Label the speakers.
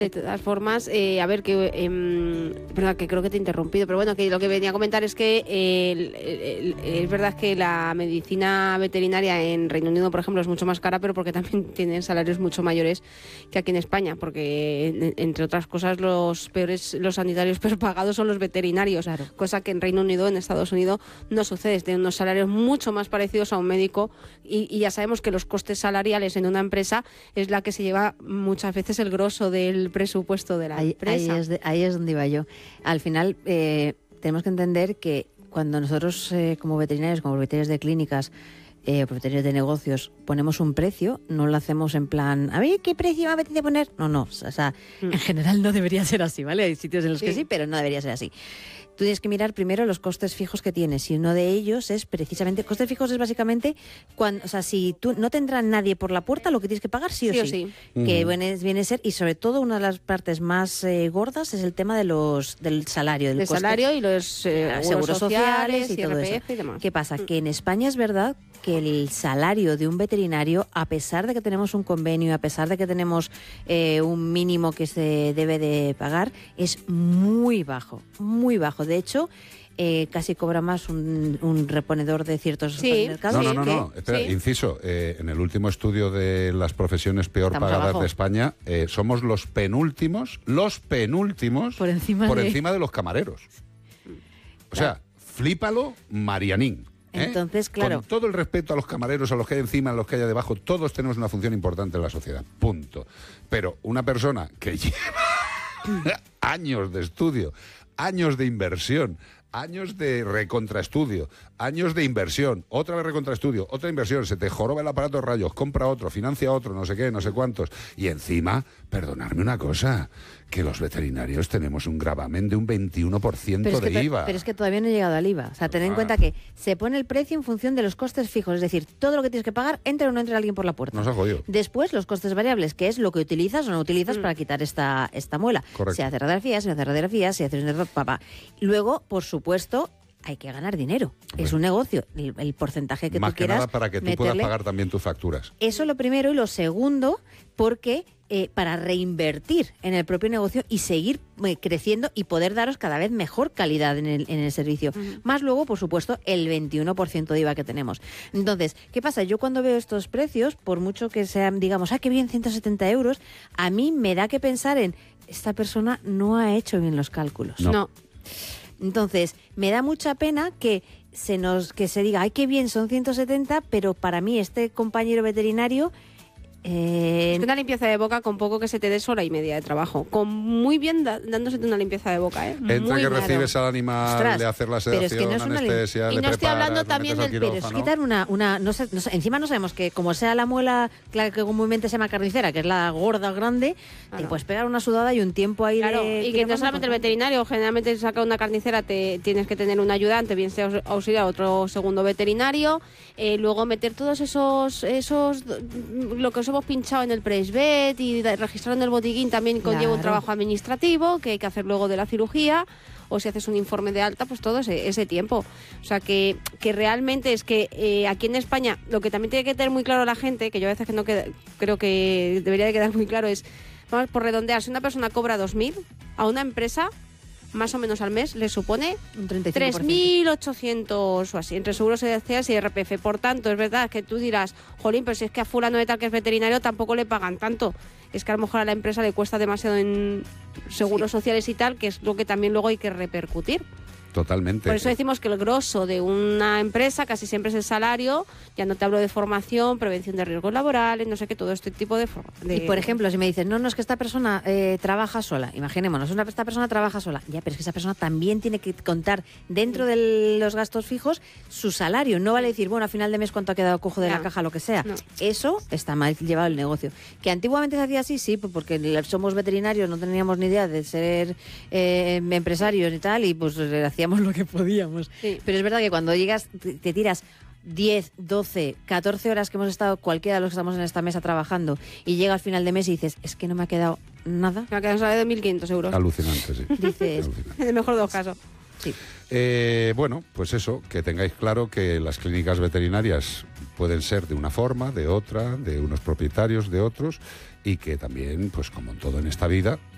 Speaker 1: De todas formas, a ver, verdad que creo que te he interrumpido, pero bueno, que lo que venía a comentar es que es verdad que la medicina veterinaria en Reino Unido, por ejemplo, es mucho más cara, pero porque también tienen salarios mucho mayores que aquí en España, porque entre otras cosas los sanitarios peor pagados son los veterinarios,
Speaker 2: claro.
Speaker 1: Cosa que en Reino Unido, en Estados Unidos, no sucede, tienen unos salarios mucho más parecidos a un médico y ya sabemos que los costes salariales en una empresa es la que se lleva muchas veces el grosso del presupuesto de la empresa.
Speaker 2: Ahí es donde iba yo. Al final, tenemos que entender que cuando nosotros, como veterinarios, como propietarios de clínicas, propietarios de negocios, ponemos un precio, no lo hacemos en plan, a ver, ¿qué precio me apetece poner? No, o sea, en general no debería ser así, ¿vale? Hay sitios en los que sí, pero no debería ser así. Tú tienes que mirar primero los costes fijos que tienes, y uno de ellos es precisamente, costes fijos es básicamente, o sea, si tú no tendrá nadie por la puerta, lo que tienes que pagar sí o sí. Que viene a ser, y sobre todo una de las partes más gordas es el tema del salario. Del coste,
Speaker 1: salario y los seguros sociales
Speaker 2: y todo
Speaker 1: IRPF
Speaker 2: eso.
Speaker 1: y demás.
Speaker 2: ¿Qué pasa? Que en España es verdad que el salario de un veterinario, a pesar de que tenemos un convenio, a pesar de que tenemos un mínimo que se debe de pagar, es muy bajo, muy bajo. De hecho, casi cobra más un reponedor de ciertos supermercados.
Speaker 3: No. Espera,
Speaker 1: ¿Sí?
Speaker 3: Inciso. En el último estudio de las profesiones peor
Speaker 2: Estamos
Speaker 3: pagadas
Speaker 2: abajo
Speaker 3: de España, somos los penúltimos
Speaker 2: por encima
Speaker 3: de los camareros. O sea, flípalo, Marianín.
Speaker 2: Entonces, claro.
Speaker 3: Con todo el respeto a los camareros, a los que hay encima, a los que hay debajo, todos tenemos una función importante en la sociedad. Punto. Pero una persona que lleva años de estudio, años de inversión, años de recontraestudio, años de inversión, otra vez recontraestudio, otra inversión, se te joroba el aparato de rayos, compra otro, financia otro, no sé qué, no sé cuántos. Y encima, perdonadme una cosa, que los veterinarios tenemos un gravamen de un 21% de IVA.
Speaker 2: Pero es que todavía no he llegado al IVA. O sea, ten en cuenta que se pone el precio en función de los costes fijos. Es decir, todo lo que tienes que pagar, entre o no entre alguien por la puerta.
Speaker 3: Nos ha jodido.
Speaker 2: Después, los costes variables, que es lo que utilizas o no utilizas para quitar esta muela.
Speaker 3: Correcto.
Speaker 2: Se hace radiografía, se hace radiografía, se hace papá. Luego, por supuesto, hay que ganar dinero. Es un negocio. El porcentaje que
Speaker 3: más
Speaker 2: tú quieras
Speaker 3: Más que nada para que tú puedas pagar también tus facturas.
Speaker 2: Eso lo primero. Y lo segundo, porque para reinvertir en el propio negocio y seguir creciendo y poder daros cada vez mejor calidad en el servicio. Más luego, por supuesto, el 21% de IVA que tenemos. Entonces, ¿qué pasa? Yo cuando veo estos precios, por mucho que sean, digamos, qué bien, 170 euros, a mí me da que pensar en, esta persona no ha hecho bien los cálculos.
Speaker 1: No.
Speaker 2: Entonces, me da mucha pena que se diga, ay, qué bien, son 170, pero para mí este compañero veterinario...
Speaker 1: Es que una limpieza de boca, con poco que se te dé, hora y media de trabajo. Con muy bien dándosete una limpieza de boca,
Speaker 3: Entre
Speaker 1: muy
Speaker 3: que
Speaker 1: claro.
Speaker 3: recibes al animal, de hacer la sedación,
Speaker 2: pero es que no es
Speaker 3: anestesia,
Speaker 1: y
Speaker 3: le
Speaker 1: no estoy
Speaker 3: preparas,
Speaker 1: hablando
Speaker 3: le
Speaker 1: también
Speaker 3: metes al
Speaker 1: del-
Speaker 2: Pero es
Speaker 3: quirófano.
Speaker 2: quitar no sé, encima no sabemos que como sea la muela, la que comúnmente se llama carnicera, que es la gorda grande, te puedes pegar una sudada y un tiempo ahí
Speaker 1: Claro,
Speaker 2: de...
Speaker 1: y que no solamente el veterinario, generalmente saca una carnicera, tienes que tener un ayudante, bien sea auxiliar, otro segundo veterinario, luego meter todos esos lo que os hemos pinchado en el presbet y registrar en el botiquín también conlleva un
Speaker 2: Claro.
Speaker 1: trabajo administrativo que hay que hacer luego de la cirugía, o si haces un informe de alta, pues todo ese tiempo. O sea, que realmente es que aquí en España, lo que también tiene que tener muy claro la gente, que yo a veces que no creo que debería de quedar muy claro, es, vamos, por redondear, si una persona cobra 2.000, a una empresa, más o menos al mes, le supone
Speaker 2: Un 35%.
Speaker 1: 3.800 o así, entre seguros sociales y IRPF. Por tanto, es verdad que tú dirás, jolín, pero si es que a fulano de tal que es veterinario tampoco le pagan tanto. Es que a lo mejor a la empresa le cuesta demasiado en seguros sociales y tal, que es lo que también luego hay que repercutir.
Speaker 3: Totalmente.
Speaker 1: Por eso decimos que el grosso de una empresa casi siempre es el salario. Ya no te hablo de formación, prevención de riesgos laborales, no sé qué, todo este tipo de...
Speaker 2: Y por ejemplo, si me dices, no, es que esta persona trabaja sola, imaginémonos, esta persona trabaja sola, ya, pero es que esa persona también tiene que contar dentro de los gastos fijos su salario. No vale decir, bueno, a final de mes cuánto ha quedado cojo de la caja, lo que sea.
Speaker 1: No.
Speaker 2: Eso está mal llevado el negocio. Que antiguamente se hacía así, sí, porque somos veterinarios, no teníamos ni idea de ser empresarios y tal, y pues hacíamos lo que podíamos.
Speaker 1: Sí.
Speaker 2: Pero es verdad que cuando llegas, te tiras 10, 12, 14 horas que hemos estado cualquiera de los que estamos en esta mesa trabajando y llega al final de mes y dices, es que no me ha quedado nada.
Speaker 1: Me ha quedado un salario de 1.500 euros.
Speaker 3: Alucinante, sí.
Speaker 2: Dices,
Speaker 3: Alucinante.
Speaker 1: En el mejor de los casos.
Speaker 2: sí.
Speaker 3: Bueno, pues eso, que tengáis claro que las clínicas veterinarias pueden ser de una forma, de otra, de unos propietarios, de otros, y que también, pues como en todo en esta vida,